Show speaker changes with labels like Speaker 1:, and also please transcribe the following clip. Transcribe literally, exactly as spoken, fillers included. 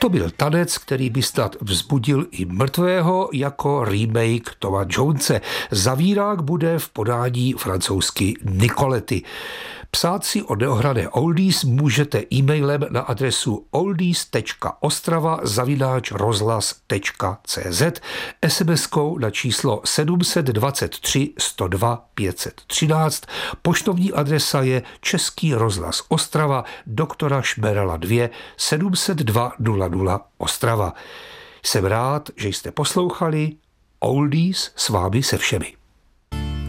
Speaker 1: To byl tanec, který by snad vzbudil i mrtvého jako remake Toma Jonese. Zavírák bude v podání francouzsky Nicoletty. Psát si o neohrané oldies můžete e-mailem na adresu oldies tečka ostrava zavináč rozhlas tečka cz, SMSkou na číslo sedm set dvacet tři sto dva pět set třináct, poštovní adresa je Český rozhlas Ostrava, doktora Šmerala dva, sedm set dva nula nula Ostrava. Jsem rád, že jste poslouchali Oldies s vámi se všemi.